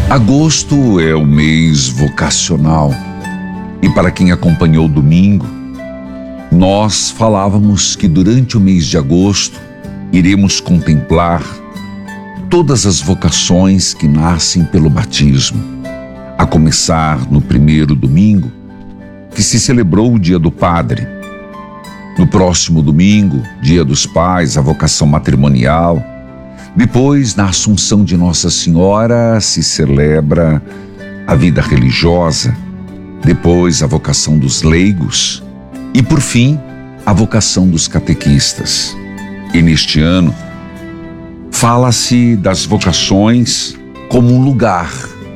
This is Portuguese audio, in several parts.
Agosto é o mês vocacional e para quem acompanhou o domingo, nós falávamos que durante o mês de agosto iremos contemplar todas as vocações que nascem pelo batismo, a começar no primeiro domingo, que se celebrou o Dia do Padre. No próximo domingo, Dia dos Pais, a vocação matrimonial. Depois, na Assunção de Nossa Senhora, se celebra a vida religiosa. Depois, a vocação dos leigos. E, por fim, a vocação dos catequistas. E neste ano, fala-se das vocações como um lugar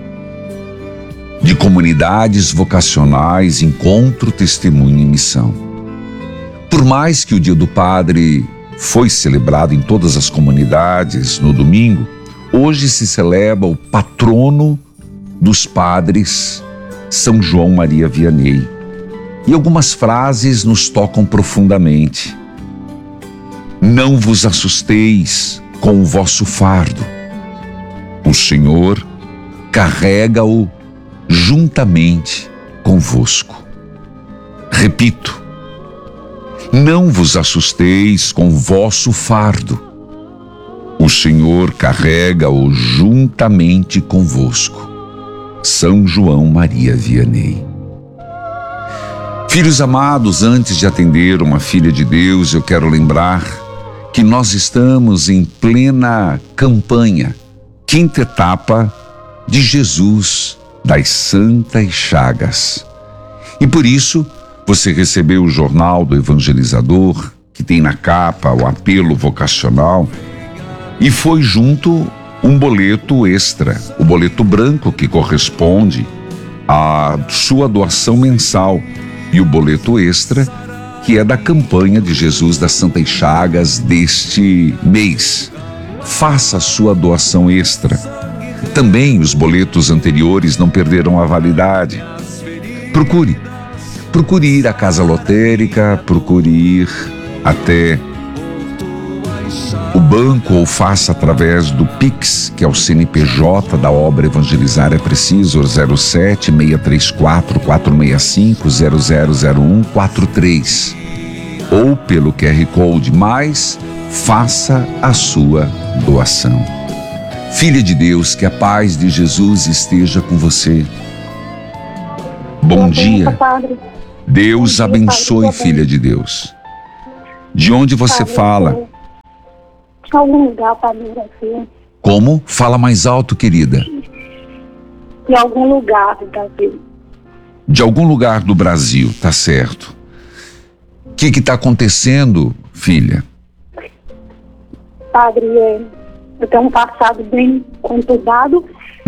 de comunidades vocacionais, encontro, testemunho e missão. Por mais que o Dia do Padre foi celebrado em todas as comunidades no domingo, hoje se celebra o patrono dos padres, São João Maria Vianney. E algumas frases nos tocam profundamente. Não vos assusteis com o vosso fardo. O Senhor carrega-o juntamente convosco. Repito, não vos assusteis com o vosso fardo. O Senhor carrega-o juntamente convosco. São João Maria Vianney. Filhos amados, antes de atender uma filha de Deus, eu quero lembrar que nós estamos em plena campanha, quinta etapa de Jesus das Santas Chagas. E por isso, você recebeu o jornal do evangelizador, que tem na capa o apelo vocacional, e foi junto um boleto extra, o boleto branco que corresponde à sua doação mensal, e o boleto extra que é da campanha de Jesus das Santas Chagas deste mês. Faça a sua doação extra. Também os boletos anteriores não perderam a validade. Procure ir à casa lotérica, procure ir até o banco ou faça através do Pix, que é o CNPJ da obra Evangelizar é Preciso, 07-634-465-000143. Ou pelo QR Code, mas faça a sua doação. Filha de Deus, que a paz de Jesus esteja com você. Bom dia. Deus abençoe, filha de Deus. De onde você fala? De algum lugar, Padre, do Brasil. Como? Fala mais alto, querida. De algum lugar do Brasil. De algum lugar do Brasil, tá certo. O que está acontecendo, filha? Padre, eu tenho um passado bem conturbado.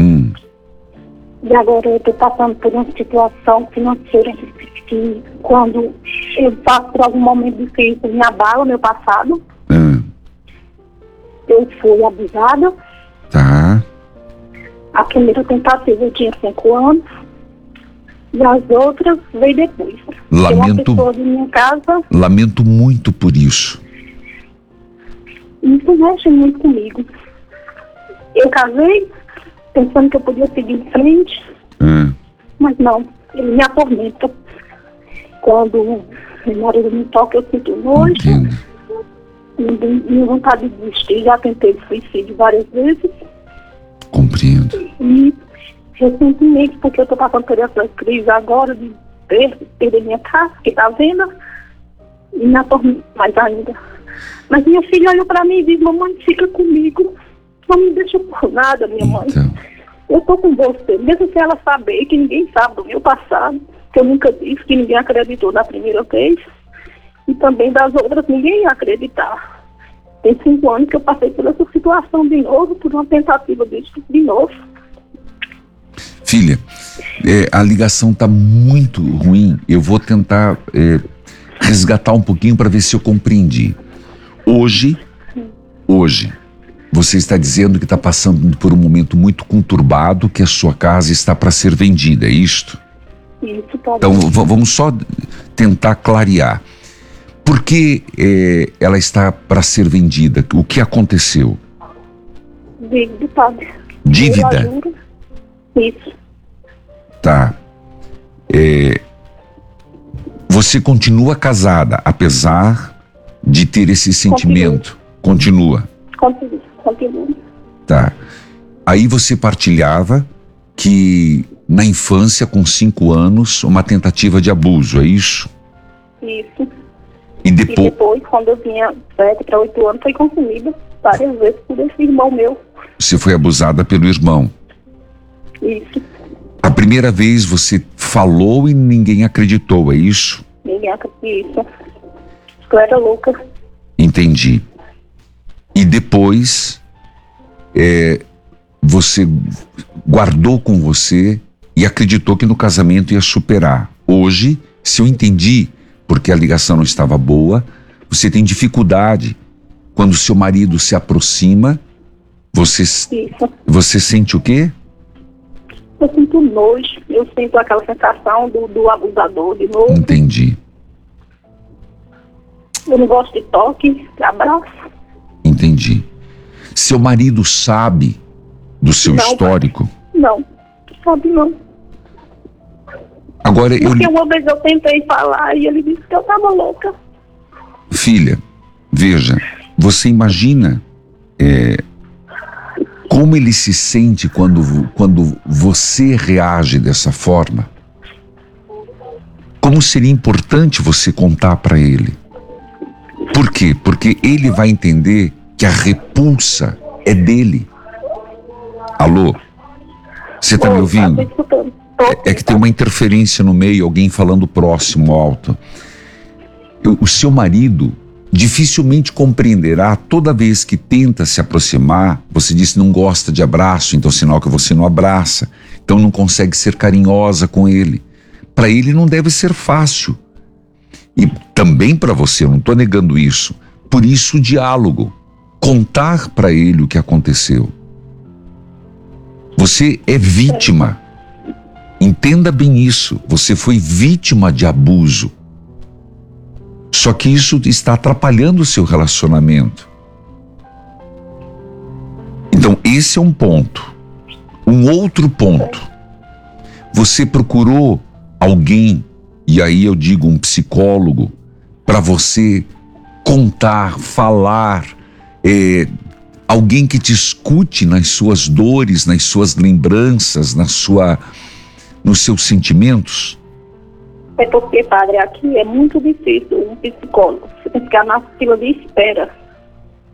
E agora eu estou passando por uma situação financeira que, quando eu passo por algum momento difícil, me abala o meu passado. Eu fui abusada. Tá. A primeira tentativa eu tinha 5 anos. E as outras veio depois. Uma pessoa de minha casa. Lamento muito por isso. Isso mexe muito comigo. Eu casei pensando que eu podia seguir em frente. Mas não, ele me atormenta. Quando meu marido me toca, eu sinto nojo. Minha vontade de desistir. Já tentei suicídio várias vezes. Compreendo. E recentemente, porque eu estou passando por essa crise agora de perder minha casa, que está à venda, e me atormenta mais ainda. Mas minha filha olha para mim e diz: mamãe, fica comigo. Não me deixa por nada, minha mãe. Eu estou com você, mesmo sem ela saber, que ninguém sabe do meu passado, que eu nunca disse, que ninguém acreditou na primeira vez, e também das outras ninguém ia acreditar. Tem 5 anos que eu passei por essa situação de novo, por uma tentativa de novo. Filha, a ligação está muito ruim. Eu vou tentar resgatar um pouquinho para ver se eu compreendi. Hoje, você está dizendo que está passando por um momento muito conturbado, que a sua casa está para ser vendida, é isto? Isso, tá. Então, vamos só tentar clarear. Por que ela está para ser vendida? O que aconteceu? Dívida, padre. Dívida? Isso. Tá. Você continua casada, apesar de ter esse sentimento? Continua. Continua. Tá. Aí você partilhava que na infância, com 5 anos, uma tentativa de abuso, é isso? Isso. E E depois, depois, quando eu tinha 7 para 8 anos, foi consumida várias vezes por esse irmão meu. você foi abusada pelo irmão. Isso. A primeira vez você falou e ninguém acreditou, é isso? Ninguém acredita. Eu era louca. Entendi. E depois, você guardou com você e acreditou que no casamento ia superar. Hoje, se eu entendi, porque a ligação não estava boa, você tem dificuldade. Quando seu marido se aproxima, você sente o quê? Eu sinto nojo, eu sinto aquela sensação do abusador de novo. Entendi. Eu não gosto de toque, de abraço. Entendi. Seu marido sabe do seu Não, histórico? Não, sabe não. Agora, Porque uma vez eu tentei falar e ele disse que eu estava louca. Filha, veja, você imagina como ele se sente quando você reage dessa forma? Como seria importante você contar para ele? Por quê? Porque ele vai entender que a repulsa é dele. Alô? Você está me ouvindo? Tô escutando. É que tem uma interferência no meio, alguém falando próximo, alto. O seu marido dificilmente compreenderá toda vez que tenta se aproximar. Você disse não gosta de abraço, então sinal que você não abraça, então não consegue ser carinhosa com ele. Para ele não deve ser fácil. E também para você, eu não estou negando isso. Por isso o diálogo, contar para ele o que aconteceu. Você é vítima. Entenda bem isso, você foi vítima de abuso. Só que isso está atrapalhando o seu relacionamento. Então, esse é um ponto. Um outro ponto. Você procurou alguém, e aí eu digo um psicólogo, para você contar, falar, alguém que te escute nas suas dores, nas suas lembranças, nos seus sentimentos? É porque, padre, aqui é muito difícil um psicólogo. Você tem que ficar na fila de espera.